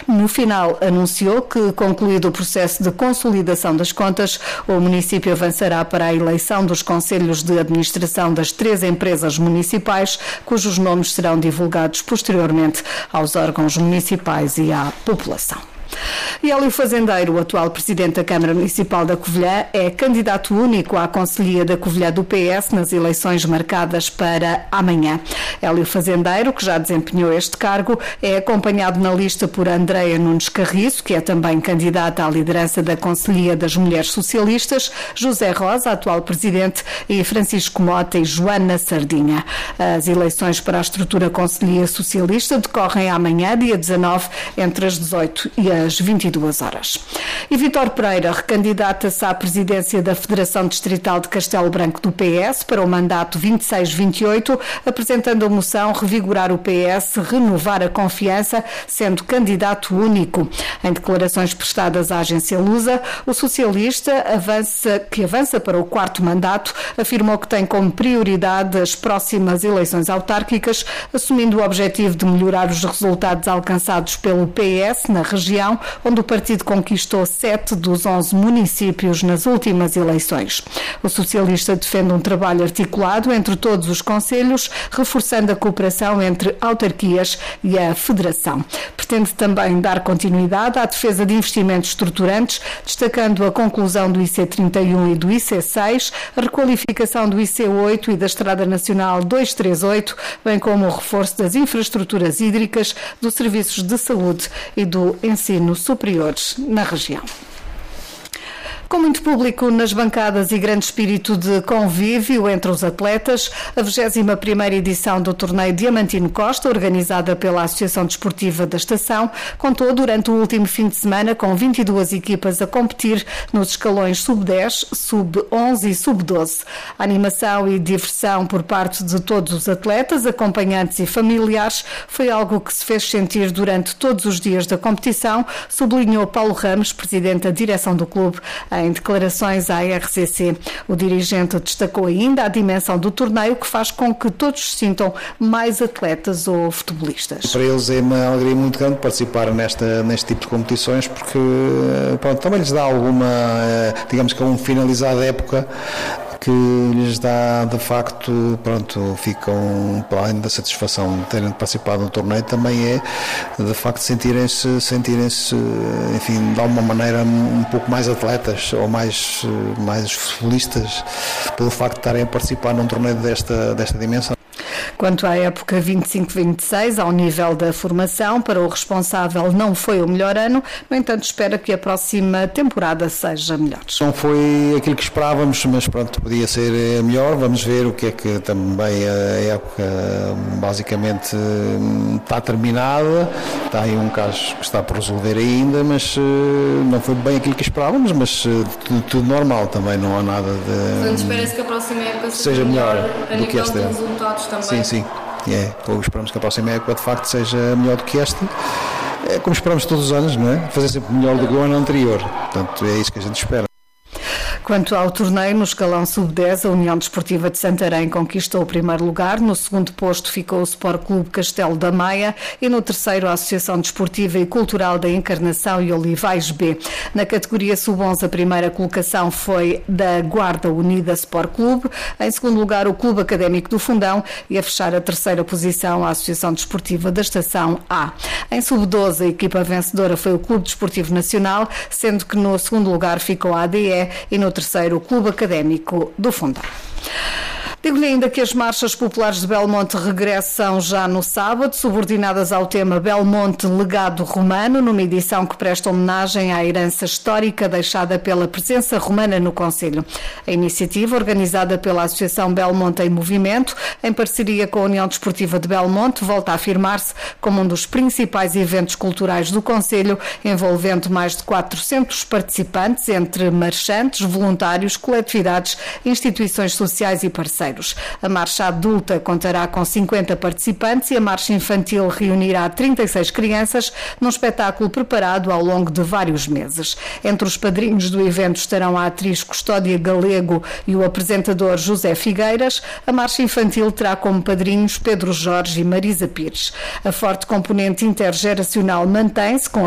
No final, anunciou que, concluído o processo de consolidação das contas, o município avançará para a eleição dos conselhos de administração das 3 empresas municipais, cujos nomes serão divulgados posteriormente aos órgãos municipais e à população. E Hélio Fazendeiro, o atual presidente da Câmara Municipal da Covilhã, é candidato único à Conselhia da Covilhã do PS nas eleições marcadas para amanhã. Hélio Fazendeiro, que já desempenhou este cargo, é acompanhado na lista por Andreia Nunes Carriço, que é também candidata à liderança da Conselhia das Mulheres Socialistas, José Rosa, atual presidente, e Francisco Mota e Joana Sardinha. As eleições para a estrutura Conselhia Socialista decorrem amanhã, dia 19, entre as 18 e as 22 horas. E Vítor Pereira recandidata-se à presidência da Federação Distrital de Castelo Branco do PS para o mandato 26-28, apresentando a moção Revigorar o PS, renovar a confiança, sendo candidato único. Em declarações prestadas à agência Lusa, o socialista que avança para o 4º mandato, afirmou que tem como prioridade as próximas eleições autárquicas, assumindo o objetivo de melhorar os resultados alcançados pelo PS na região, onde o partido conquistou 7 dos 11 municípios nas últimas eleições. O socialista defende um trabalho articulado entre todos os concelhos, reforçando a cooperação entre autarquias e a Federação. Pretende também dar continuidade à defesa de investimentos estruturantes, destacando a conclusão do IC31 e do IC6, a requalificação do IC8 e da Estrada Nacional 238, bem como o reforço das infraestruturas hídricas, dos serviços de saúde e do ensino superiores na região. Com muito público nas bancadas e grande espírito de convívio entre os atletas, a 21ª edição do torneio Diamantino Costa, organizada pela Associação Desportiva da Estação, contou durante o último fim de semana com 22 equipas a competir nos escalões sub-10, sub-11 e sub-12. A animação e diversão por parte de todos os atletas, acompanhantes e familiares foi algo que se fez sentir durante todos os dias da competição, sublinhou Paulo Ramos, presidente da direção do clube, em declarações à RCC. O dirigente destacou ainda a dimensão do torneio, que faz com que todos se sintam mais atletas ou futebolistas. Para eles é uma alegria muito grande participar neste tipo de competições, porque pronto, também lhes dá alguma, digamos que finalizada época, que lhes dá, de facto, pronto, ficam, para além da satisfação de terem participado no torneio, também é, de facto, sentirem-se, enfim, de alguma maneira um pouco mais atletas ou mais futebolistas, pelo facto de estarem a participar num torneio desta dimensão. Quanto à época 25-26, ao nível da formação, para o responsável não foi o melhor ano, no entanto espera que a próxima temporada seja melhor. Não foi aquilo que esperávamos, mas pronto, podia ser melhor. Vamos ver o que é que também a época basicamente está terminada. Está aí um caso que está por resolver ainda, mas não foi bem aquilo que esperávamos, mas tudo normal também, não há nada de... Portanto, espera-se que a próxima época seja melhor do que esta. Resultados também. Sim. Esperamos que a próxima época de facto seja melhor do que esta. É como esperamos todos os anos, não é? Fazer sempre melhor do que o ano anterior. Portanto, é isso que a gente espera. Quanto ao torneio, no escalão sub-10, a União Desportiva de Santarém conquistou o primeiro lugar. No segundo posto ficou o Sport Clube Castelo da Maia e no terceiro a Associação Desportiva e Cultural da Encarnação e Olivais B. Na categoria sub-11, a primeira colocação foi da Guarda Unida Sport Clube. Em segundo lugar, o Clube Académico do Fundão e a fechar a terceira posição a Associação Desportiva da Estação A. Em sub-12, a equipa vencedora foi o Clube Desportivo Nacional, sendo que no segundo lugar ficou a ADE e no terceiro o Clube Académico do Fundão. Digo-lhe ainda que as marchas populares de Belmonte regressam já no sábado, subordinadas ao tema Belmonte Legado Romano, numa edição que presta homenagem à herança histórica deixada pela presença romana no concelho. A iniciativa, organizada pela Associação Belmonte em Movimento, em parceria com a União Desportiva de Belmonte, volta a afirmar-se como um dos principais eventos culturais do concelho, envolvendo mais de 400 participantes, entre marchantes, voluntários, coletividades, instituições sociais e parceiros. A marcha adulta contará com 50 participantes e a marcha infantil reunirá 36 crianças num espetáculo preparado ao longo de vários meses. Entre os padrinhos do evento estarão a atriz Custódia Galego e o apresentador José Figueiras. A marcha infantil terá como padrinhos Pedro Jorge e Marisa Pires. A forte componente intergeracional mantém-se com